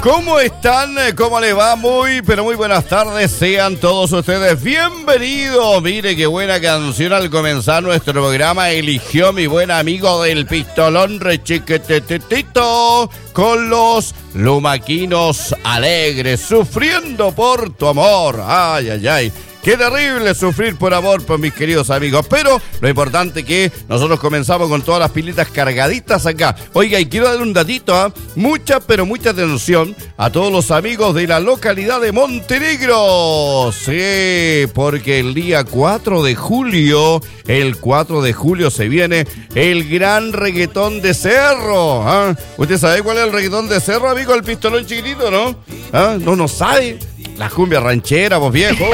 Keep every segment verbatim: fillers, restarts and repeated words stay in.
¿Cómo están? ¿Cómo les va? Muy, pero muy buenas tardes. Sean todos ustedes bienvenidos. Mire qué buena canción al comenzar nuestro programa. Eligió mi buen amigo del pistolón rechiquetetito con los lumaquinos alegres, sufriendo por tu amor. Ay, ay, ay. Qué terrible sufrir por amor, pues, mis queridos amigos. Pero lo importante es que nosotros comenzamos con todas las pilitas cargaditas acá. Oiga, y quiero dar un datito, ¿eh? Mucha, pero mucha atención a todos los amigos de la localidad de Montenegro. Sí, porque el día cuatro de julio, el cuatro de julio se viene el gran reggaetón de Cerro. ¿Ah? ¿Usted sabe cuál es el reggaetón de Cerro, amigo? El pistolón chiquitito, ¿no? ¿Ah? ¿No nos sabe? La cumbia ranchera, pues, viejo.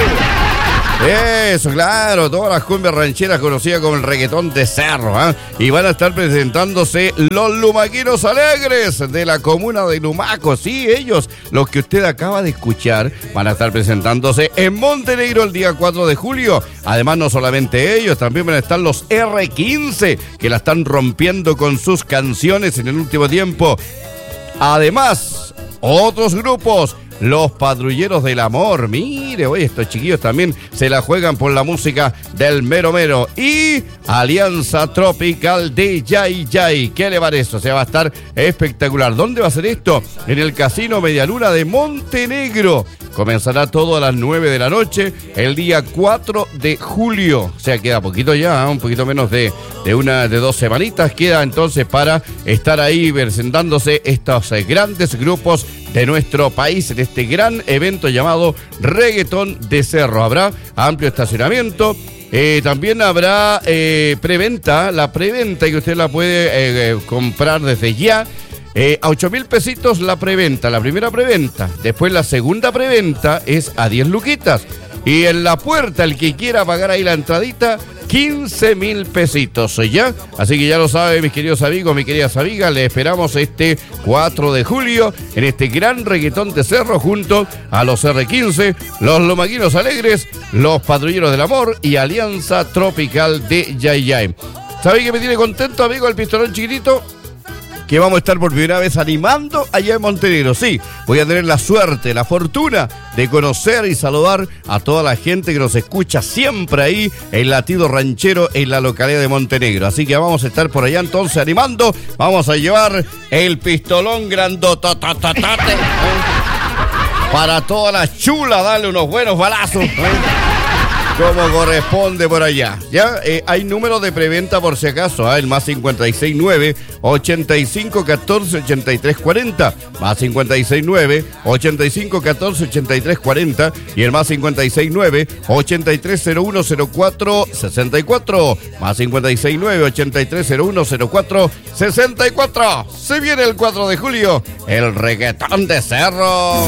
Eso, claro, todas las cumbias rancheras conocidas como el reggaetón de Cerro, ¿eh? Y van a estar presentándose los lumaquinos alegres de la comuna de Lumaco. Sí, ellos, los que usted acaba de escuchar, van a estar presentándose en Montenegro el día cuatro de julio. Además, no solamente ellos, también van a estar los erre quince, que la están rompiendo con sus canciones en el último tiempo. Además, otros grupos, los Patrulleros del Amor. Mire, oye, estos chiquillos también se la juegan por la música del mero mero. Y Alianza Tropical de Yay Yay. ¿Qué le parece? O sea, va a estar espectacular. ¿Dónde va a ser esto? En el Casino Medialuna de Montenegro. Comenzará todo a las nueve de la noche, el día cuatro de julio. O sea, queda poquito ya, un poquito menos de, de una de dos semanitas. Queda entonces para estar ahí presentándose estos eh, grandes grupos de nuestro país en este gran evento llamado Reggaetón de Cerro. Habrá amplio estacionamiento. Eh, también habrá eh, preventa, la preventa que usted la puede eh, eh, comprar desde ya. Eh, a ocho mil pesitos la preventa, la primera preventa. Después la segunda preventa es a diez luquitas. Y en la puerta, el que quiera pagar ahí la entradita, quince mil pesitos, ¿ya? Así que ya lo saben, mis queridos amigos, mis queridas amigas, les esperamos este cuatro de julio en este gran reggaetón de Cerro junto a los erre quince, los Lumaquinos Alegres, los Patrulleros del Amor y Alianza Tropical de Yay Yay. ¿Sabe qué me tiene contento, amigo, el pistolón chiquitito? Que vamos a estar por primera vez animando allá en Montenegro. Sí, voy a tener la suerte, la fortuna de conocer y saludar a toda la gente que nos escucha siempre ahí en Latido Ranchero en la localidad de Montenegro. Así que vamos a estar por allá entonces animando. Vamos a llevar el pistolón grandotototote para todas las chulas, darle unos buenos balazos, ¿eh? Como corresponde por allá. Ya eh, hay número de preventa por si acaso, ¿eh? El más cincuenta y seis nueve, ochenta y cinco catorce, ochenta y tres cuarenta, más cincuenta y seis nueve, ochenta y cinco catorce, ochenta y tres cuarenta y el más cincuenta y seis nueve, ochenta y tres cero uno cero cuatro sesenta y cuatro, más cincuenta y seis nueve, ochenta y tres cero uno cero cuatro sesenta y cuatro. Se viene el cuatro de julio, el reggaetón de Cerro.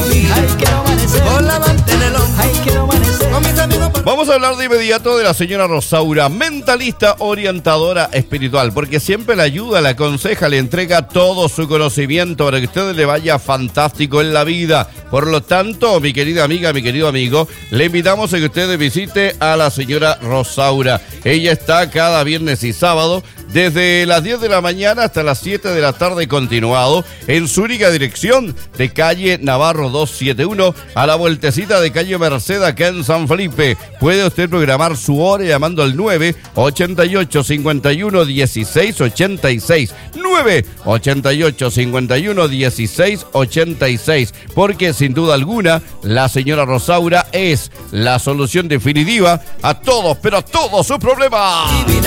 Vamos a hablar de inmediato de la señora Rosaura, mentalista, orientadora espiritual, porque siempre le ayuda, le aconseja, le entrega todo su conocimiento para que a usted le vaya fantástico en la vida. Por lo tanto, mi querida amiga, mi querido amigo, le invitamos a que usted visite a la señora Rosaura. Ella está cada viernes y sábado desde las diez de la mañana hasta las siete de la tarde continuado en su única dirección de calle Navarro doscientos setenta y uno a la vueltecita de calle Merced acá en San Felipe. Puede usted programar su hora llamando al nueve ochenta y ocho, cincuenta y uno, dieciséis ochenta y seis. nueve ochenta y ocho, cincuenta y uno, dieciséis ochenta y seis. Porque sin duda alguna la señora Rosaura es la solución definitiva a todos, pero a todos sus problemas.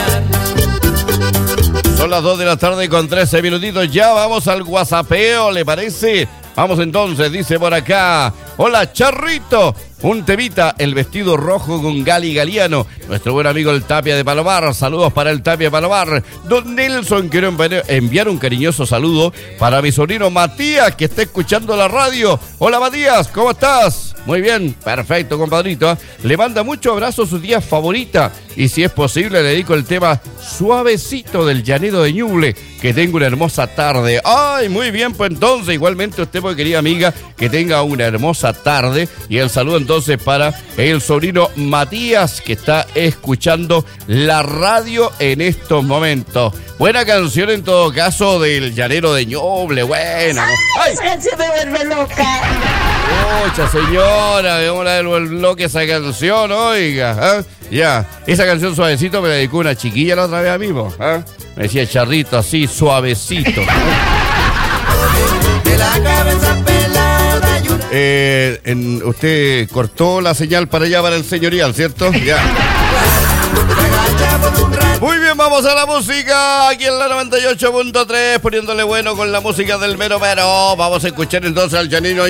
Son las dos de la tarde con trece minutitos. Ya vamos al guasapeo, ¿le parece? Vamos entonces, dice por acá. Hola, Charrito. Un temita, el vestido rojo con Gali Galiano. Nuestro buen amigo el Tapia de Palomar. Saludos para el Tapia de Palomar. Don Nelson, quiero enviar un cariñoso saludo para mi sobrino Matías, que está escuchando la radio. Hola, Matías, ¿cómo estás? Muy bien, perfecto, compadrito. Le manda muchos abrazos a su tía favorita. Y si es posible, le dedico el tema Suavecito del Llanero de Ñuble. Que tenga una hermosa tarde. Ay, muy bien, pues entonces, igualmente usted, pues, querida amiga, que tenga una hermosa esa tarde. Y el saludo entonces para el sobrino Matías, que está escuchando la radio en estos momentos. Buena canción en todo caso del Llanero de Ñuble, buena. ¡Ay! Esa canción me vuelve loca. Mucha señora, vamos a ver el bloque esa canción, oiga. ¿eh? Ya, esa canción suavecito me la dedicó una chiquilla la otra vez a mí, ¿eh? Me decía Charrito así, suavecito. De la cabeza pelada y una... eh, en, usted cortó la señal para allá, para el señorial, ¿cierto? Ya. Muy bien, vamos a la música aquí en la noventa y ocho punto tres, poniéndole bueno con la música del mero mero. Vamos a escuchar entonces al Llanero